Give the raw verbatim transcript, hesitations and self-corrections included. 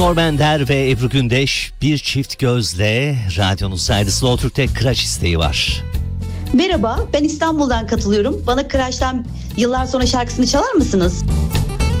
Bender ve Ebru Gündeş bir çift gözle radyonuzdaydı. Slow Türk'te Crash isteği var. Merhaba, ben İstanbul'dan katılıyorum. Bana Crash'tan Yıllar Sonra şarkısını çalar mısınız?